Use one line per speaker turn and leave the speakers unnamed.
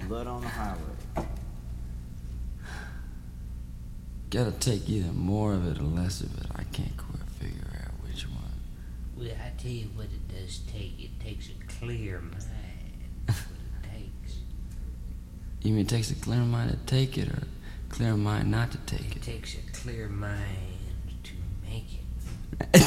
Blood on the highway.
Gotta take either more of it or less of it. I can't quite figure out which one.
Well, I tell you what it does take. It takes a clear mind. That's what it takes.
You mean it takes a clear mind to take it, or a clear mind not to take
It
it?
takes a clear mind to make it.